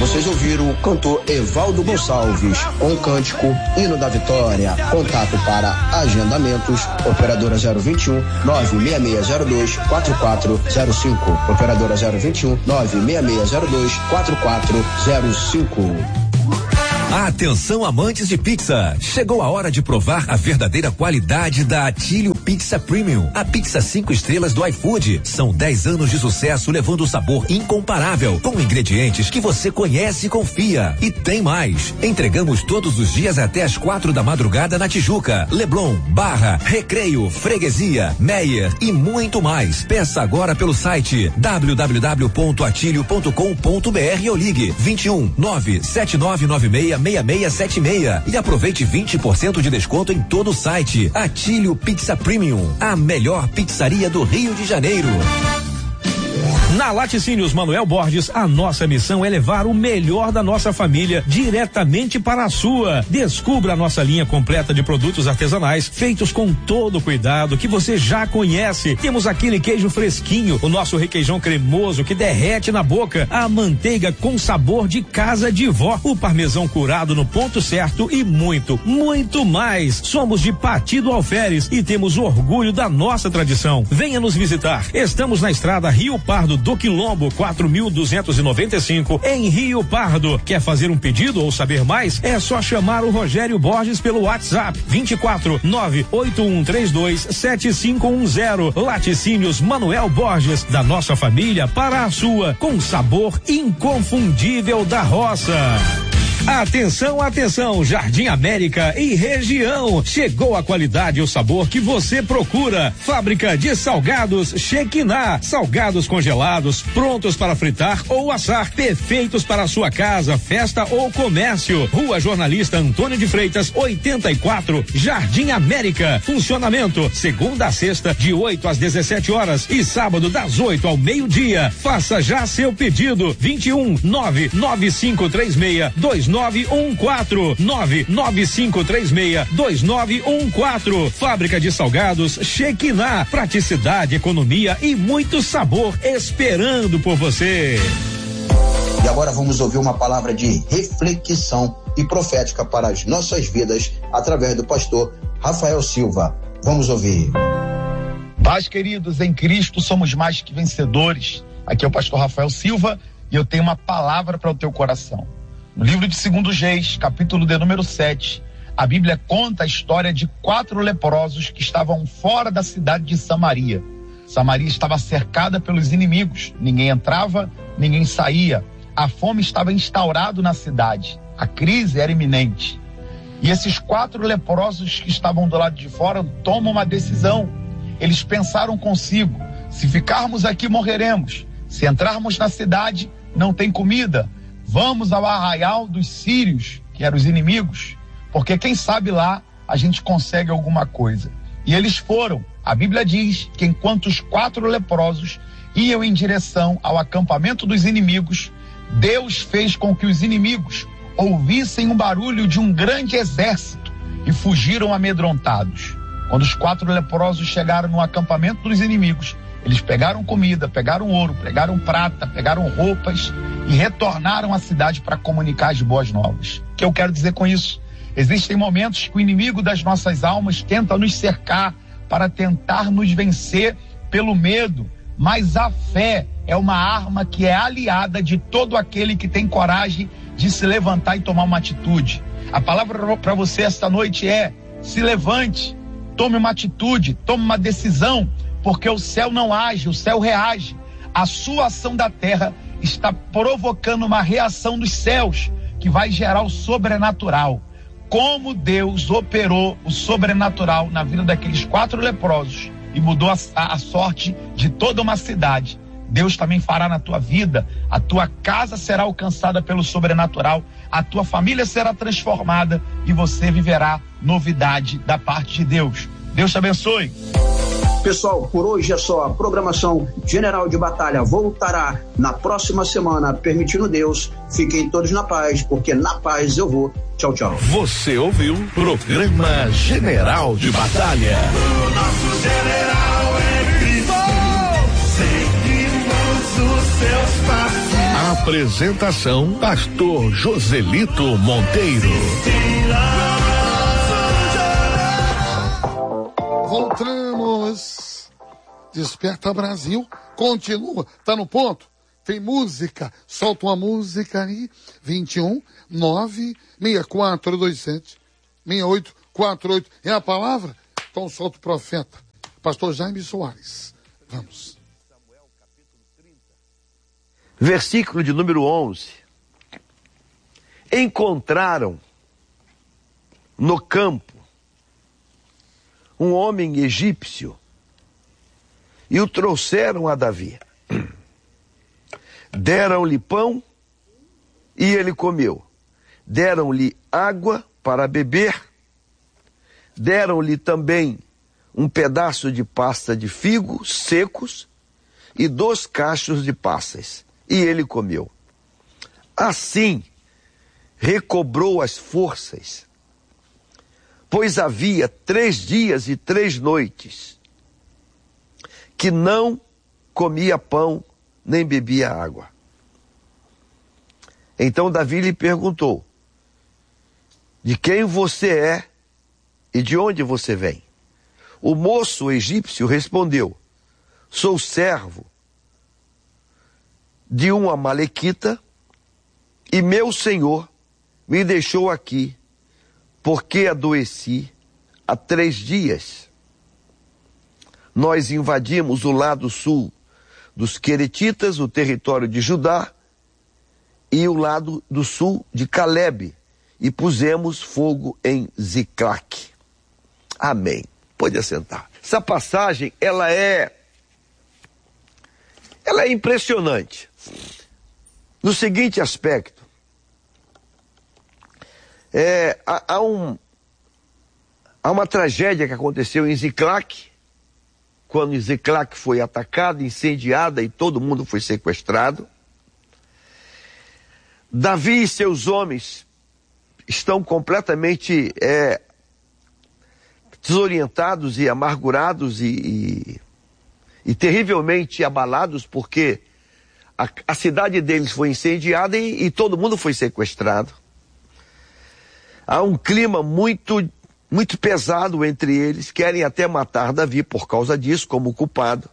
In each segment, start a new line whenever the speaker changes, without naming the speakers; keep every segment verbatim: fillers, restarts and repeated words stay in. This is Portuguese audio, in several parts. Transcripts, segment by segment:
vocês ouviram o cantor Evaldo Gonçalves com o cântico Hino da Vitória. Contato para agendamentos, operadora zero vinte e um, nove seis seis zero dois, quatro quatro zero cinco. Operadora zero vinte e um, nove seis seis zero dois, quatro quatro zero cinco.
Atenção, amantes de pizza, chegou a hora de provar a verdadeira qualidade da Atílio Pizza Premium, a pizza cinco estrelas do iFood. São dez anos de sucesso levando sabor incomparável, com ingredientes que você conhece e confia. E tem mais, entregamos todos os dias até as quatro da madrugada na Tijuca, Leblon, Barra, Recreio, Freguesia, Meier e muito mais. Peça agora pelo site w w w ponto atilio ponto com ponto b r ou ligue vinte e um, nove sete nove nove seis seis seis sete seis e aproveite vinte por cento de desconto em todo o site. Atílio Pizza Premium, a melhor pizzaria do Rio de Janeiro.
Na Laticínios Manuel Borges, a nossa missão é levar o melhor da nossa família diretamente para a sua. Descubra a nossa linha completa de produtos artesanais feitos com todo o cuidado que você já conhece. Temos aquele queijo fresquinho, o nosso requeijão cremoso que derrete na boca, a manteiga com sabor de casa de vó, o parmesão curado no ponto certo e muito, muito mais. Somos de Pati do Alferes e temos orgulho da nossa tradição. Venha nos visitar. Estamos na estrada Rio Pardo do Quilombo, quatro mil duzentos e noventa e cinco, em Rio Pardo. Quer fazer um pedido ou saber mais? É só chamar o Rogério Borges pelo WhatsApp vinte e quatro, nove oito um três dois, sete cinco um zero. Laticínios Manuel Borges, da nossa família para a sua, com sabor inconfundível da roça. Atenção, atenção, Jardim América e região. Chegou a qualidade e o sabor que você procura. Fábrica de salgados Shekinah. Salgados congelados, prontos para fritar ou assar. Perfeitos para a sua casa, festa ou comércio. Rua Jornalista Antônio de Freitas, oitenta e quatro, Jardim América. Funcionamento, segunda a sexta, de oito às dezessete horas e sábado das oito ao meio-dia. Faça já seu pedido. vinte e um, nove nove cinco três seis, dois nove um quatro, nove nove cinco três seis, dois nove um quatro. Fábrica de salgados Shekinah, praticidade, economia e muito sabor esperando por você.
E agora vamos ouvir uma palavra de reflexão e profética para as nossas vidas através do pastor Rafael Silva. Vamos ouvir.
Paz, queridos, em Cristo somos mais que vencedores. Aqui é o pastor Rafael Silva e eu tenho uma palavra para o teu coração. No livro de Segundo Reis, capítulo de número sete, a Bíblia conta a história de quatro leprosos que estavam fora da cidade de Samaria. Samaria estava cercada pelos inimigos, ninguém entrava, ninguém saía. A fome estava instaurada na cidade, a crise era iminente. E esses quatro leprosos que estavam do lado de fora tomam uma decisão. Eles pensaram consigo: se ficarmos aqui morreremos, se entrarmos na cidade não tem comida. Vamos ao arraial dos sírios, que eram os inimigos, porque quem sabe lá a gente consegue alguma coisa. E eles foram. A Bíblia diz que enquanto os quatro leprosos iam em direção ao acampamento dos inimigos, Deus fez com que os inimigos ouvissem um barulho de um grande exército e fugiram amedrontados. Quando os quatro leprosos chegaram no acampamento dos inimigos, eles pegaram comida, pegaram ouro, pegaram prata, pegaram roupas e retornaram à cidade para comunicar as boas novas. O que eu quero dizer com isso? Existem momentos que o inimigo das nossas almas tenta nos cercar para tentar nos vencer pelo medo, mas a fé é uma arma que é aliada de todo aquele que tem coragem de se levantar e tomar uma atitude. A palavra para você esta noite é: se levante, tome uma atitude, tome uma decisão, porque o céu não age, o céu reage. A sua ação da terra está provocando uma reação dos céus que vai gerar o sobrenatural. Como Deus operou o sobrenatural na vida daqueles quatro leprosos e mudou a, a, a sorte de toda uma cidade, Deus também fará na tua vida. A tua casa será alcançada pelo sobrenatural, a tua família será transformada e você viverá novidade da parte de Deus. Deus te abençoe.
Pessoal, por hoje é só. A programação General de Batalha voltará na próxima semana, permitindo Deus. Fiquem todos na paz, porque na paz eu vou. Tchau, tchau.
Você ouviu Programa General de Batalha.
O nosso general é Cristo. Seguimos os seus passos.
A
Apresentação Pastor Joselito Monteiro.
Voltamos. Desperta Brasil. Continua. Tá no ponto? Tem música. Solta uma música aí. vinte e um, nove, seis quatro dois sete, seis oito quatro oito. É a palavra? Então solta o profeta. Pastor Jaime Soares. Vamos.
Versículo de número onze. Encontraram no campo um homem egípcio e o trouxeram a Davi. Deram-lhe pão e ele comeu. Deram-lhe água para beber. Deram-lhe também um pedaço de pasta de figos secos e dois cachos de passas. E ele comeu. Assim, recobrou as forças, pois havia três dias e três noites que não comia pão nem bebia água. Então Davi lhe perguntou: de quem você é e de onde você vem? O moço egípcio respondeu: sou servo de um amalequita, e meu senhor me deixou aqui, porque adoeci há três dias. Nós invadimos o lado sul dos Queretitas, o território de Judá, e o lado do sul de Calebe, e pusemos fogo em Ziclac. Amém. Pode assentar. Essa passagem, ela é, ela é impressionante. No seguinte aspecto, é, há, há, um, há uma tragédia que aconteceu em Ziclac, quando Ziclac foi atacada, incendiada e todo mundo foi sequestrado. Davi e seus homens estão completamente é, desorientados e amargurados e, e, e terrivelmente abalados, porque a, a cidade deles foi incendiada e, e todo mundo foi sequestrado. Há um clima muito, muito pesado entre eles, querem até matar Davi por causa disso, como culpado.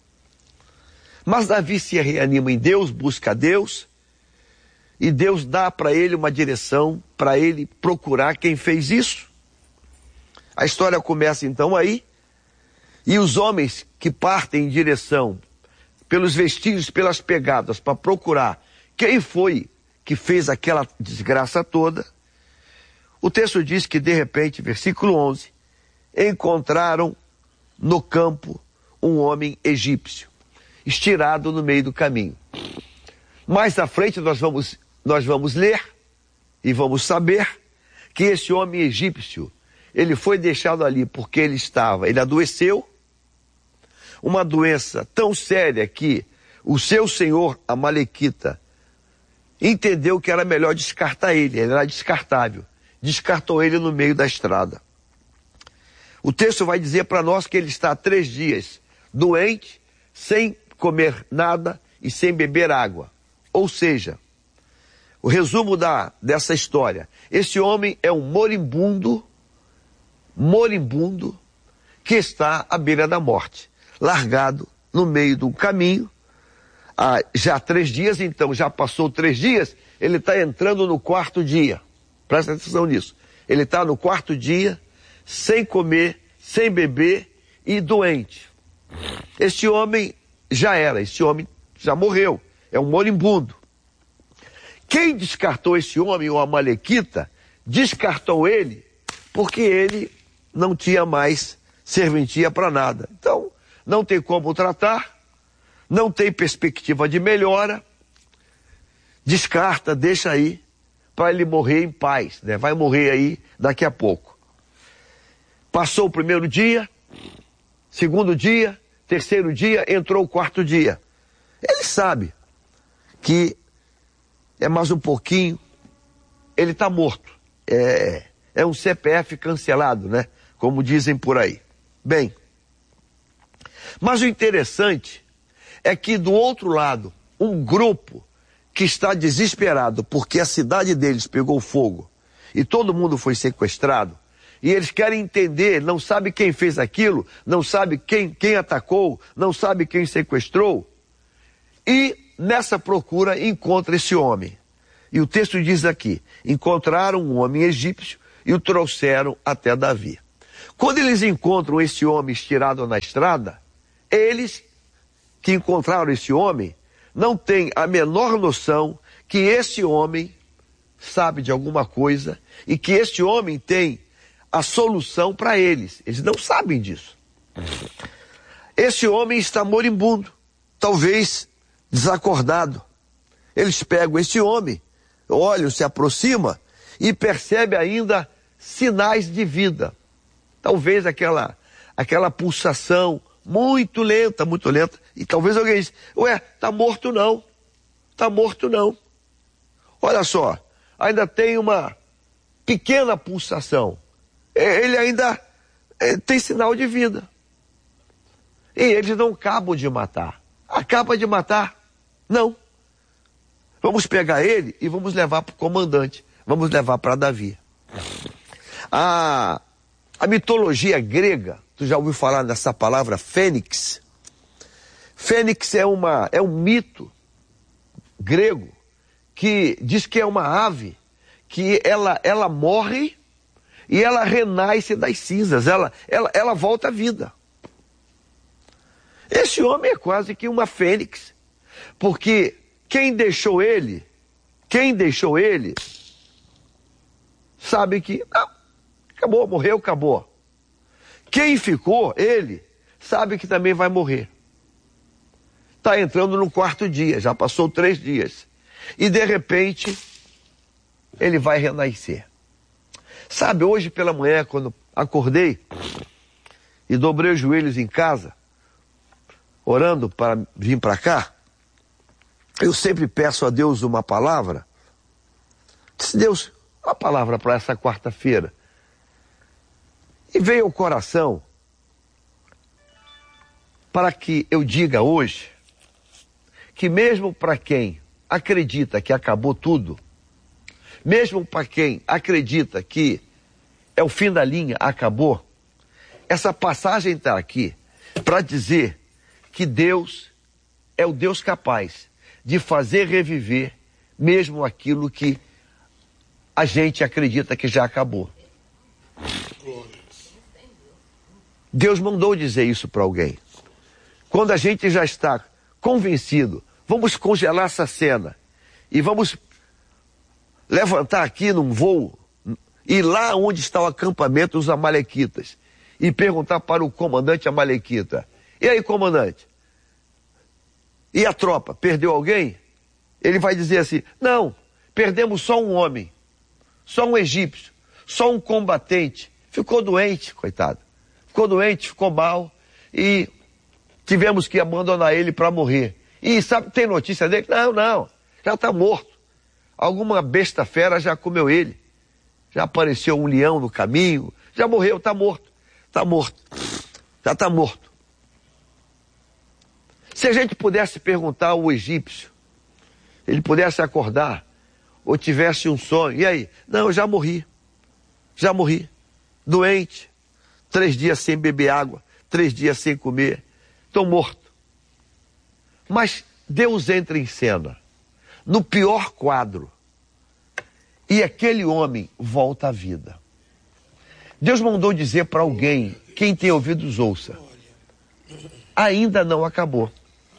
Mas Davi se reanima em Deus, busca a Deus, e Deus dá para ele uma direção, para ele procurar quem fez isso. A história começa então aí, e os homens que partem em direção, pelos vestígios, pelas pegadas, para procurar quem foi que fez aquela desgraça toda, o texto diz que de repente, versículo onze, encontraram no campo um homem egípcio, estirado no meio do caminho. Mais à frente nós vamos, nós vamos ler e vamos saber que esse homem egípcio, ele foi deixado ali porque ele estava, ele adoeceu, uma doença tão séria que o seu senhor amalequita entendeu que era melhor descartar ele, ele era descartável, descartou ele no meio da estrada. O texto vai dizer para nós que ele está há três dias doente, sem comer nada e sem beber água. Ou seja, o resumo da, dessa história, esse homem é um moribundo, moribundo, que está à beira da morte, largado no meio de um caminho, há já três dias, então já passou três dias, ele está entrando no quarto dia. Presta atenção nisso. Ele está no quarto dia, sem comer, sem beber e doente. Este homem já era, este homem já morreu, é um moribundo. Quem descartou esse homem, o amalequita, descartou ele porque ele não tinha mais serventia para nada. Então, não tem como tratar, não tem perspectiva de melhora, descarta, deixa aí, para ele morrer em paz, né? Vai morrer aí daqui a pouco. Passou o primeiro dia, segundo dia, terceiro dia, entrou o quarto dia. Ele sabe que é mais um pouquinho, ele está morto. É, é um C P F cancelado, né? Como dizem por aí. Bem, mas o interessante é que do outro lado, um grupo que está desesperado porque a cidade deles pegou fogo e todo mundo foi sequestrado, e eles querem entender, não sabe quem fez aquilo, não sabe quem, quem atacou, não sabe quem sequestrou, e nessa procura encontra esse homem. E o texto diz aqui, encontraram um homem egípcio e o trouxeram até Davi. Quando eles encontram esse homem estirado na estrada, eles que encontraram esse homem não têm a menor noção que esse homem sabe de alguma coisa e que esse homem tem a solução para eles. Eles não sabem disso. Esse homem está moribundo, talvez desacordado. Eles pegam esse homem, olham, se aproxima e percebe ainda sinais de vida. Talvez aquela, aquela pulsação muito lenta, muito lenta. E talvez alguém diz, ué, tá morto não. Tá morto não. Olha só, ainda tem uma pequena pulsação. Ele ainda é, tem sinal de vida. E eles não acabam de matar. Acaba de matar? Não. Vamos pegar ele e vamos levar para o comandante. Vamos levar para Davi. A, a mitologia grega, tu já ouviu falar nessa palavra fênix? Fênix é, uma, é um mito grego que diz que é uma ave que ela, ela morre e ela renasce das cinzas, ela, ela, ela volta à vida. Esse homem é quase que uma fênix, porque quem deixou ele, quem deixou ele, sabe que ah, acabou, morreu, acabou. Quem ficou, ele, sabe que também vai morrer. Está entrando no quarto dia, já passou três dias. E de repente, ele vai renascer. Sabe, hoje pela manhã, quando acordei e dobrei os joelhos em casa, orando para vir para cá, eu sempre peço a Deus uma palavra. Disse, Deus, uma palavra para essa quarta-feira. E veio ao coração para que eu diga hoje que mesmo para quem acredita que acabou tudo, mesmo para quem acredita que é o fim da linha, acabou, essa passagem está aqui para dizer que Deus é o Deus capaz de fazer reviver mesmo aquilo que a gente acredita que já acabou. Deus mandou dizer isso para alguém. Quando a gente já está convencido, vamos congelar essa cena e vamos levantar aqui num voo, ir lá onde está o acampamento dos amalequitas e perguntar para o comandante amalequita, e aí, comandante, e a tropa, perdeu alguém? Ele vai dizer assim, não, perdemos só um homem, só um egípcio, só um combatente, ficou doente, coitado, ficou doente, ficou mal, e tivemos que abandonar ele para morrer. E sabe, tem notícia dele? Não, não, já está morto. Alguma besta fera já comeu ele. Já apareceu um leão no caminho. Já morreu, está morto. Está morto. Já está morto. Se a gente pudesse perguntar ao egípcio, ele pudesse acordar, ou tivesse um sonho, e aí? Não, eu já morri. Já morri. Doente. Três dias sem beber água. Três dias sem comer. Estou morto. Mas Deus entra em cena, no pior quadro, e aquele homem volta à vida. Deus mandou dizer para alguém, quem tem ouvidos ouça, ainda não acabou.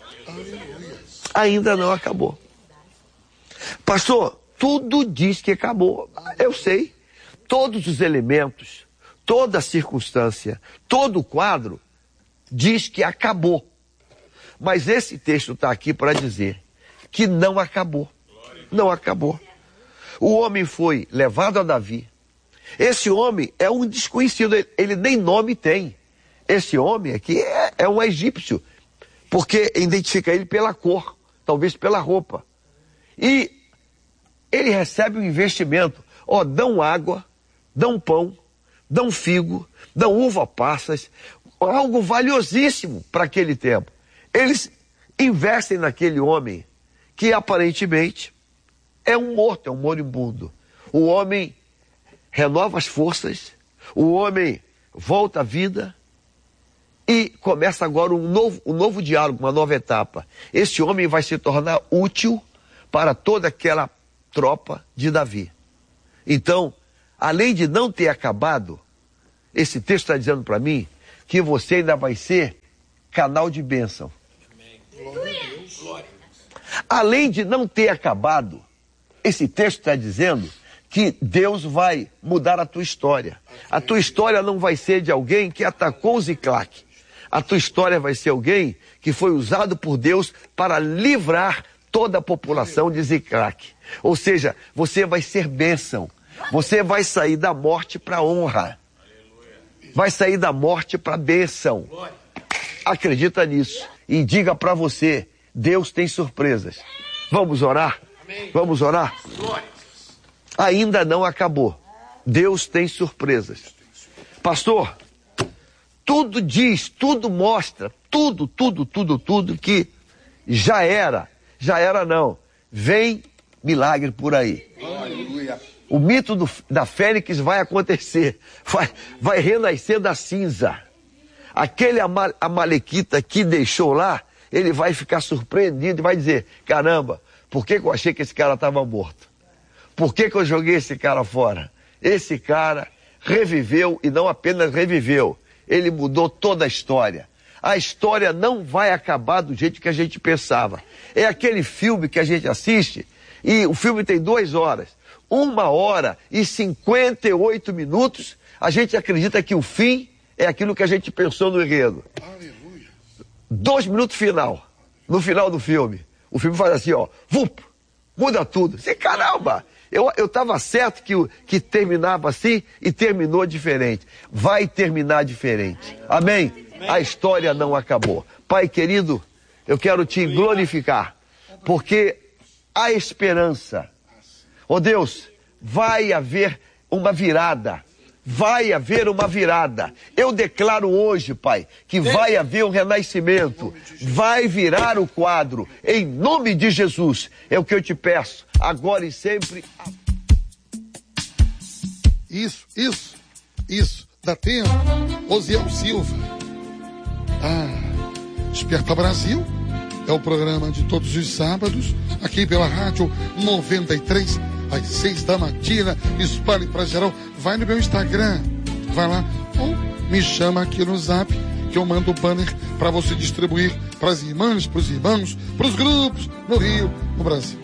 Ainda não acabou. Pastor, tudo diz que acabou. Eu sei. Todos os elementos, toda a circunstância, todo o quadro diz que acabou. Mas esse texto está aqui para dizer que não acabou. Não acabou. O homem foi levado a Davi. Esse homem é um desconhecido, ele, ele nem nome tem. Esse homem aqui é, é um egípcio, porque identifica ele pela cor, talvez pela roupa. E ele recebe um investimento. Ó, dão água, dão pão, dão figo, dão uva passas, algo valiosíssimo para aquele tempo. Eles investem naquele homem que aparentemente é um morto, é um moribundo. O homem renova as forças, o homem volta à vida e começa agora um novo, um novo diálogo, uma nova etapa. Esse homem vai se tornar útil para toda aquela tropa de Davi. Então, além de não ter acabado, esse texto está dizendo para mim que você ainda vai ser canal de bênção. Além de não ter acabado, esse texto está dizendo que Deus vai mudar a tua história. A tua história não vai ser de alguém que atacou Ziclac. A tua história vai ser alguém que foi usado por Deus para livrar toda a população de Ziclac. Ou seja, você vai ser bênção. Você vai sair da morte para a honra. Vai sair da morte para a bênção. Acredita nisso. E diga para você, Deus tem surpresas. Vamos orar? Vamos orar? Ainda não acabou. Deus tem surpresas. Pastor, tudo diz, tudo mostra, tudo, tudo, tudo, tudo que já era. Já era não. Vem milagre por aí. Aleluia. O mito do, da Fênix vai acontecer. Vai, vai renascer da cinza. Aquele ama, amalequita que deixou lá, ele vai ficar surpreendido e vai dizer, caramba, por que, que eu achei que esse cara estava morto? Por que, que eu joguei esse cara fora? Esse cara reviveu e não apenas reviveu, ele mudou toda a história. A história não vai acabar do jeito que a gente pensava. É aquele filme que a gente assiste e o filme tem duas horas. Uma hora e cinquenta e oito minutos, a gente acredita que o fim é aquilo que a gente pensou no enredo. Aleluia. Dois minutos final, no final do filme. O filme faz assim, ó, vup, muda tudo. Assim, caramba, eu, eu tava certo que, que terminava assim e terminou diferente. Vai terminar diferente. Amém? Amém? A história não acabou. Pai querido, eu quero te glorificar, porque há esperança. Ó Deus, vai haver uma virada. Vai haver uma virada. Eu declaro hoje, Pai, que vai haver um renascimento. Vai virar o quadro. Em nome de Jesus. É o que eu te peço. Agora e sempre.
Isso, isso, isso. Dá tempo. Osiel Silva. Ah, Desperta Brasil. É o programa de todos os sábados. Aqui pela Rádio noventa e três. Às seis da matina, espalhe para geral. Vai no meu Instagram, vai lá, ou me chama aqui no Zap, que eu mando o banner para você distribuir para as irmãs, para os irmãos, para os grupos, no Rio, no Brasil.